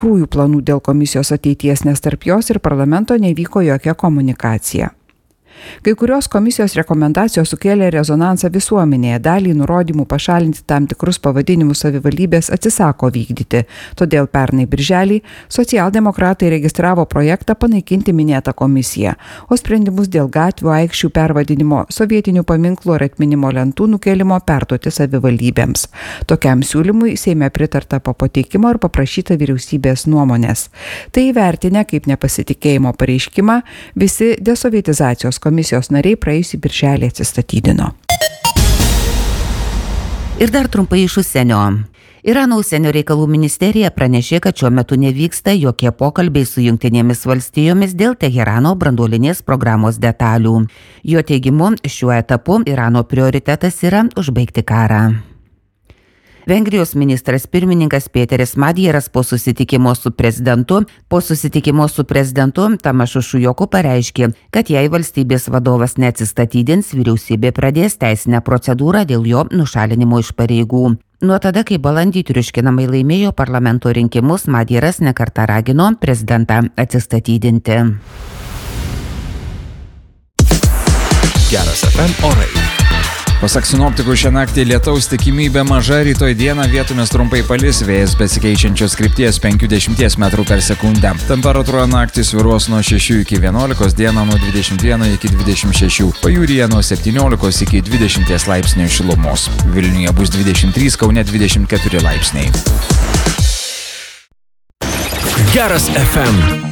tikrųjų planų dėl komisijos ateities, nes tarp jos ir parlamento nevyko jokia komunikacija. Kai kurios komisijos rekomendacijos sukėlė rezonansą visuomenėje, dalį nurodymų pašalinti tam tikrus pavadinimus savivaldybės atsisako vykdyti. Todėl pernai birželį socialdemokratai registravo projektą panaikinti minėtą komisiją, o sprendimus dėl gatvių, aikščių pervadinimo, sovietinių paminklų ar atminimo lentų nukėlimo perduoti savivaldybėms. Tokiam siūlymui Seime pritarta po pateikimo ir paprašyta vyriausybės nuomonės. Tai įvertinę kaip nepasitikėjimo pareiškimą, visi desovietizacijos komisijos nariai praėjusį birželį atsistatydino. Ir dar trumpai iš užsienio. Irano užsienio reikalų ministerija pranešė, kad šiuo metu nevyksta jokie pokalbiai su Jungtinėmis valstijomis dėl Teherano branduolinės programos detalių. Jo teigimu, šiuo etapu Irano prioritetas yra užbaigti karą. Vengrijos ministras pirmininkas Peteris Madjeras po susitikimo su prezidentu Tamašu Šujoku pareiškė, kad jei valstybės vadovas neatsistatydins, vyriausybė pradės teisinę procedūrą dėl jo nušalinimo iš pareigų. Nuo tada, kai balandį triuškinamai laimėjo parlamento rinkimus, Madjeras nekartą ragino prezidentą atsistatydinti. Geras FM orai. Pasak sinoptikų, šią naktį lietaus tikimybė maža, rytoj dieną vietomis trumpai palis, vėjas besikeičiančios krypties 50 metrų per sekundę. Temperatūra naktį svyruos nuo 6 iki 11, dieną nuo 21 iki 26, pajūryje nuo 17 iki 20 laipsnių šilumos. Vilniuje bus 23, Kaune 24 laipsniai. Geras FM.